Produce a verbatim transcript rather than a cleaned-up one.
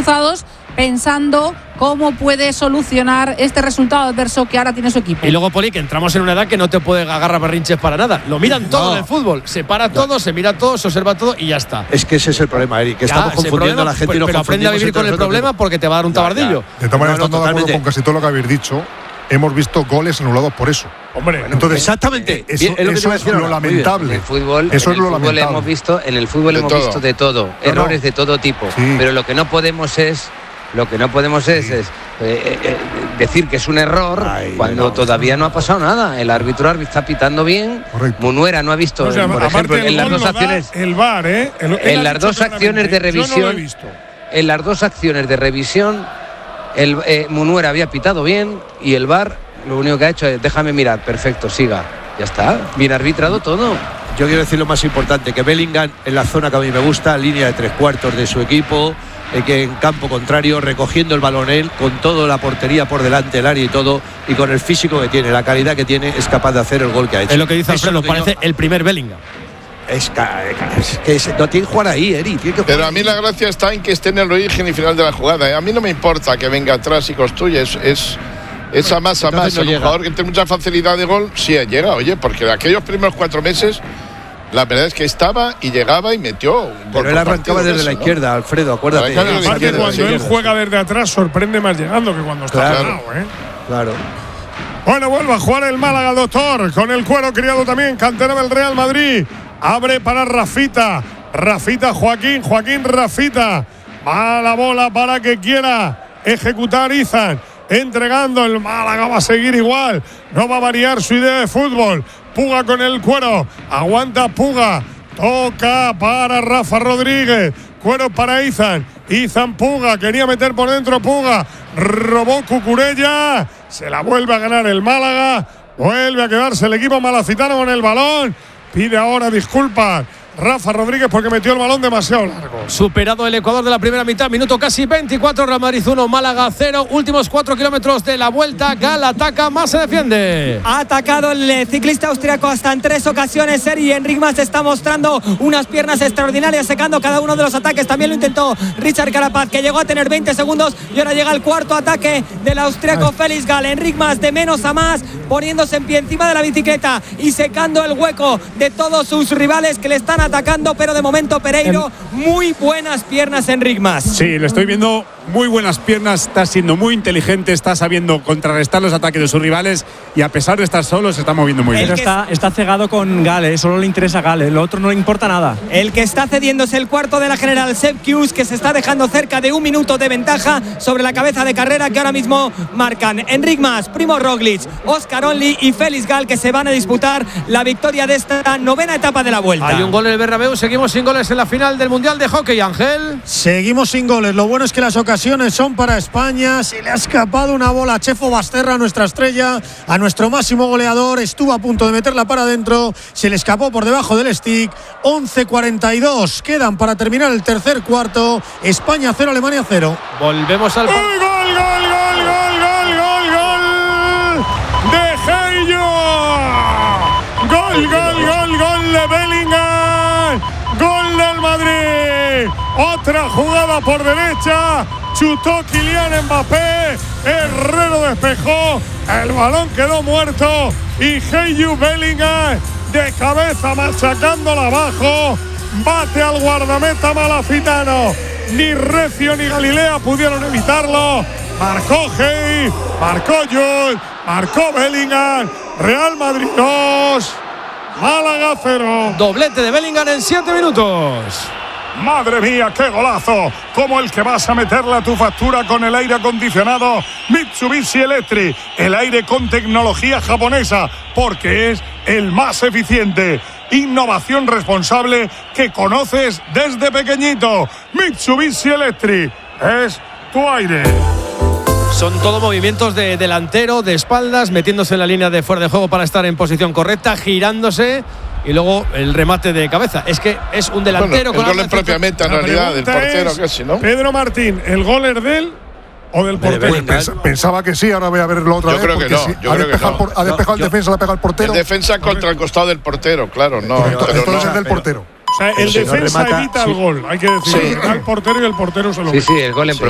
cruzados, pensando cómo puede solucionar este resultado adverso que ahora tiene su equipo. Y luego, Poli, que entramos en una edad que no te puede agarrar berrinches para nada. Lo miran todo no. en el fútbol. Se para no. todo, se mira todo, se observa todo y ya está. Es que ese es el problema, Eric, que ya, estamos confundiendo problema, a la gente. Pues, y nos pero aprende a vivir con el problema tiempo. Porque te va a dar un tabardillo. De todas maneras, estando de acuerdo con casi todo lo que habéis dicho, hemos visto goles anulados por eso. Hombre, bueno, entonces exactamente. Eso, Bien, es, lo, eso es lo lamentable. En el fútbol, eso en es lo el fútbol lamentable. hemos visto, en el fútbol de hemos todo. visto de todo, no, errores no. de todo tipo. Sí. Pero lo que no podemos es, lo que no podemos es, sí. es eh, eh, decir que es un error Ay, cuando no, todavía no ha pasado nada. El árbitro está pitando bien. Correcto. Munuera no ha visto, o sea, por ejemplo, en las dos acciones, el V A R, ¿eh? El, en las dos acciones de revisión, no en las dos acciones de revisión, el eh, Munuera había pitado bien y el V A R lo único que ha hecho es déjame mirar, perfecto, siga. Ya está, bien arbitrado todo. Yo quiero decir lo más importante, que Bellingham en la zona que a mí me gusta, línea de tres cuartos de su equipo, eh, que en campo contrario, recogiendo el balón él, con toda la portería por delante, el área y todo, y con el físico que tiene, la calidad que tiene, es capaz de hacer el gol que ha hecho. Es lo que dice Alfredo, parece yo, el primer Bellingham. Es que es, no tiene que jugar ahí, Eri. Tiene que jugar Pero a mí ahí. la gracia está en que esté en el origen y final de la jugada. ¿eh? A mí no me importa que venga atrás y construya, es... es Esa más a más, no el jugador que tiene mucha facilidad de gol, sí llega, oye, porque de aquellos primeros cuatro meses, la verdad es que estaba y llegaba y metió un gol. Pero él arrancaba desde eso, la izquierda, ¿no? Alfredo, acuérdate. Claro, aparte, izquierda, cuando él juega desde atrás, sorprende más llegando que cuando está claro, parado, ¿eh? Claro. Bueno, vuelve a jugar el Málaga, doctor, con el cuero criado también, cantera del Real Madrid. Abre para Rafita. Rafita, Joaquín, Joaquín, Rafita. Va la bola para que quiera ejecutar Izan. Entregando, el Málaga va a seguir igual, no va a variar su idea de fútbol. Puga con el cuero, aguanta Puga, toca para Rafa Rodríguez, cuero para Izan, Izan Puga, quería meter por dentro Puga, robó Cucurella, se la vuelve a ganar el Málaga, vuelve a quedarse el equipo malacitano con el balón, pide ahora disculpas Rafa Rodríguez porque metió el balón demasiado largo. Superado el Ecuador de la primera mitad, minuto casi veinticuatro, Real Madrid uno, Málaga cero, últimos cuatro kilómetros de la vuelta. Gal ataca, más se defiende. Ha atacado el ciclista austriaco hasta en tres ocasiones. Seri Enric Mas está mostrando unas piernas extraordinarias, secando cada uno de los ataques. También lo intentó Richard Carapaz, que llegó a tener veinte segundos y ahora llega el cuarto ataque del austriaco Félix Gal. Enric Mas de menos a más, poniéndose en pie encima de la bicicleta y secando el hueco de todos sus rivales que le están atacando, pero de momento Pereiro, muy buenas piernas Enric Mas. Sí, le estoy viendo muy buenas piernas, está siendo muy inteligente, está sabiendo contrarrestar los ataques de sus rivales y a pesar de estar solo se está moviendo muy bien. Pero está, está cegado con Gale, solo le interesa Gale, lo otro no le importa nada. El que está cediendo es el cuarto de la general, Sepp Kuss, que se está dejando cerca de un minuto de ventaja sobre la cabeza de carrera que ahora mismo marcan Enric Mas, Primo Roglic, Oscar Only y Félix Gal, que se van a disputar la victoria de esta novena etapa de la vuelta. Hay un gol en el Bernabéu, seguimos sin goles en la final del Mundial de Hockey, Ángel. Seguimos sin goles, lo bueno es que las ocasiones son para España. Se le ha escapado una bola a Chefo Basterra, nuestra estrella, a nuestro máximo goleador, estuvo a punto de meterla para adentro, se le escapó por debajo del stick. Once cuarenta y dos quedan para terminar el tercer cuarto. España cero, Alemania cero. Volvemos al... ¡Gol, gol, gol, gol, gol, gol, gol! ¡De Heyo! ¡Gol, gol, gol, gol de Bellingham! ¡Gol del Madrid! Otra jugada por derecha, chutó Kylian Mbappé, Herrero despejó, el balón quedó muerto y Heyu Bellingham de cabeza machacándola abajo, bate al guardameta malacitano. Ni Recio ni Galilea pudieron evitarlo. Marcó Hey, marcó Jules, marcó Bellingham. Real Madrid dos, Málaga cero. Doblete de Bellingham en siete minutos. Madre mía, qué golazo, como el que vas a meterle a tu factura con el aire acondicionado Mitsubishi Electric, el aire con tecnología japonesa, porque es el más eficiente. Innovación responsable que conoces desde pequeñito. Mitsubishi Electric es tu aire. Son todo movimientos de delantero, de espaldas, metiéndose en la línea de fuera de juego para estar en posición correcta, girándose y luego el remate de cabeza. Es que es un delantero bueno, con el gol en propia meta, en realidad, del portero es, casi, ¿no? Pedro Martín, ¿el gol es de él o del portero? Pens, pensaba que sí, ahora voy a verlo otra yo vez. Creo que no, si yo ha creo despejado, que no. Ha despejado no, el defensa, yo, la pega el portero. El defensa contra el costado del portero, claro. No, pero, pero entonces no, es del pero, portero. O sea, el si defensa no remata, evita sí. el gol, hay que decir. Sí. El portero y el portero se lo Sí, sí, el gol en sí,